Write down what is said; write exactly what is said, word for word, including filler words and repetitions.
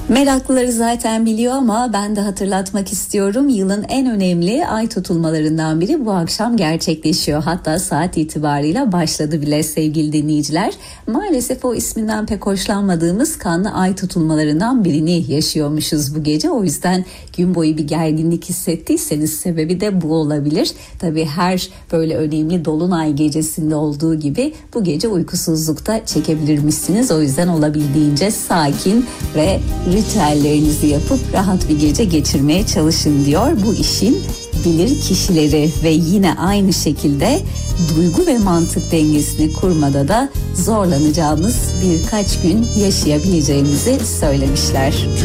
Meraklıları zaten biliyor ama ben de hatırlatmak istiyorum. Yılın en önemli ay tutulmalarından biri bu akşam gerçekleşiyor. Hatta saat itibarıyla başladı bile sevgili dinleyiciler. Maalesef o isminden pek hoşlanmadığımız kanlı ay tutulmalarından birini yaşıyormuşuz bu gece. O yüzden gün boyu bir gerginlik hissettiyseniz sebebi de bu olabilir. Tabii her böyle önemli dolunay gecesinde olduğu gibi bu gece uykusuzlukta çekebilirmişsiniz. O yüzden olabildiğince sakin ve ritüellerinizi yapıp rahat bir gece geçirmeye çalışın diyor bu işin bilir kişileri. Ve yine aynı şekilde duygu ve mantık dengesini kurmada da zorlanacağımız birkaç gün yaşayabileceğimizi söylemişler.